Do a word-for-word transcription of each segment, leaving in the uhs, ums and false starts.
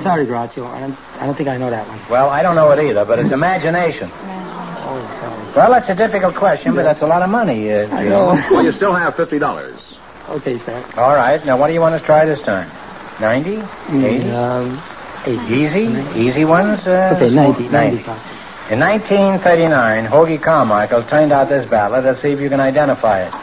sorry, Groucho. I don't, I don't think I know that one. Well, I don't know it either, but it's imagination. Oh, sorry. Well, that's a difficult question, but that's a lot of money. Uh, I know. Well, you still have fifty dollars. Okay, sir. All right. Now, what do you want to try this time? ninety? eighty? Um, eighty. Easy? Easy ones? Uh, Okay, ninety. ninety. In nineteen thirty-nine, Hoagie Carmichael turned out this ballad. Let's see if you can identify it.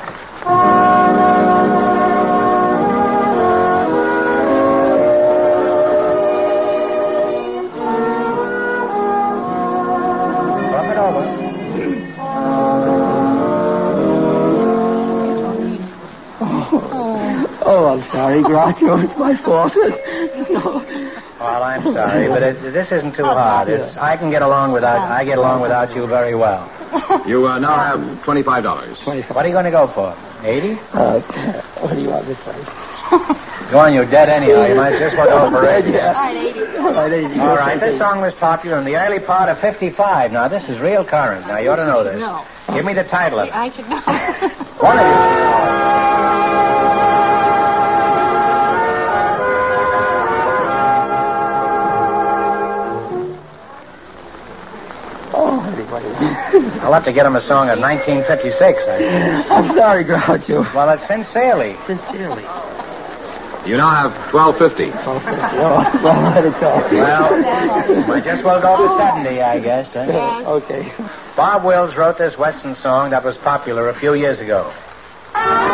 Flip it over. Oh, I'm sorry, Groucho. It's my fault. No. Well, I'm sorry, but it, this isn't too hard. It's, I can get along without. I get along without you very well. You uh, now have twenty-five dollars. twenty-five. What are you going to go for? eighty? Uh, what do you want this place? Go on, you're dead anyhow. You might just want to go for eighty. Yeah. All right, eighty. All right, eighty. All right, this song was popular in the early part of fifty-five. Now, this is real current. Now, you ought to know this. No. Give me the title of it. I should know. One of you. Oh, everybody. I'll have to get him a song of nineteen fifty-six, I think. I'm sorry, Groucho. Well, it's Sincerely. Sincerely. You now have twelve fifty. Oh, well, well, let it go. Well, we just will go to seventy, I guess. Huh? Yes. Okay. Bob Wills wrote this Western song that was popular a few years ago.